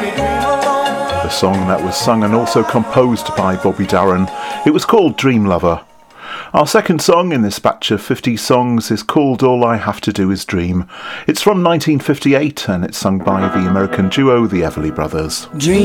A song that was sung and also composed by Bobby Darin. It was called Dream Lover. Our second song in this batch of 50 songs is called All I Have to Do Is Dream. It's from 1958 and it's sung by the American duo the Everly Brothers.